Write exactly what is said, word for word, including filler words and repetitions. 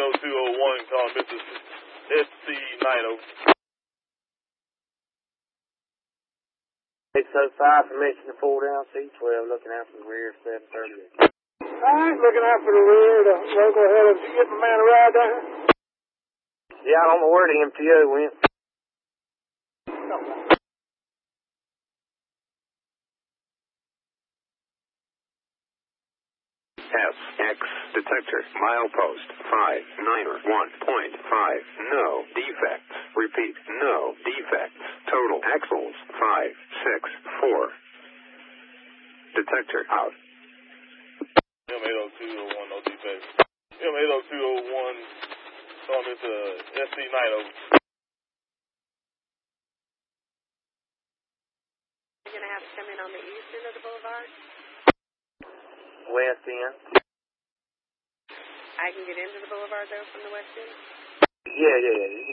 oh two oh one, calling Missus S C Nino. six oh five, permission to pull down C twelve, looking out for the rear, seven thirty. Alright, looking out for the rear, the local ahead of you get my man a ride down here? Yeah, I don't know where the M T O went. S X detector milepost five nine one point five, no defects. Repeat, no defects. Total axles five six four. Detector out. M eight oh two oh one, no defects. M eight oh two oh one, calling Mister S C Nino. You're going to have to come in on the east end of the boulevard? West end. I can get into the boulevard, though, from the west end? Yeah, yeah, yeah.